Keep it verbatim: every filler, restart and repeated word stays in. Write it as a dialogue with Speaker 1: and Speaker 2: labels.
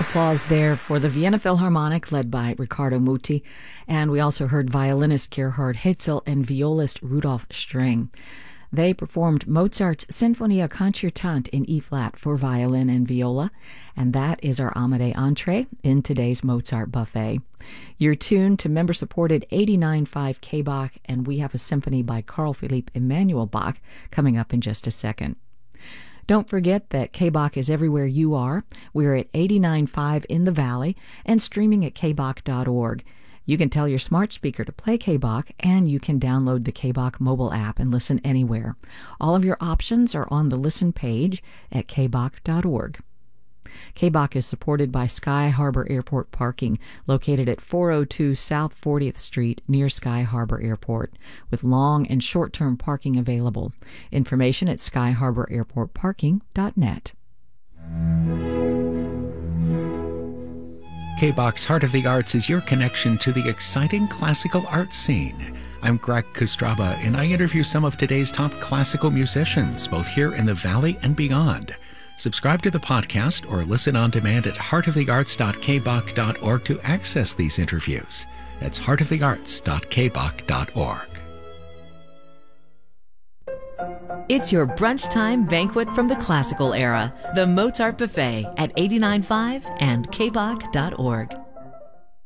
Speaker 1: Applause there for the Vienna Philharmonic, led by Riccardo Muti. And we also heard violinist Gerhard Hetzel and violist Rudolf String. They performed Mozart's Sinfonia Concertante in E-flat for violin and viola, and that is our Amade entree in today's Mozart buffet. You're tuned to member-supported eighty-nine point five K Bach, and we have a symphony by Carl Philipp Emanuel Bach coming up in just a second. Don't forget that K-Bach is everywhere you are. We're at eighty-nine point five in the Valley and streaming at k bach dot org. You can tell your smart speaker to play K-Bach, and you can download the K-Bach mobile app and listen anywhere. All of your options are on the listen page at k bach dot org. K-Bach is supported by Sky Harbor Airport Parking, located at four oh two South fortieth Street near Sky Harbor Airport, with long and short-term parking available. Information at sky harbor airport parking dot net.
Speaker 2: K-Bach's Heart of the Arts is your connection to the exciting classical arts scene. I'm Greg Kostraba, and I interview some of today's top classical musicians, both here in the Valley and beyond. Subscribe to the podcast or listen on demand at heart of the arts dot k bach dot org to access these interviews. That's heart of the arts dot k bach dot org.
Speaker 3: It's your brunch time banquet from the classical era, the Mozart Buffet at eighty-nine point five and k bach dot org.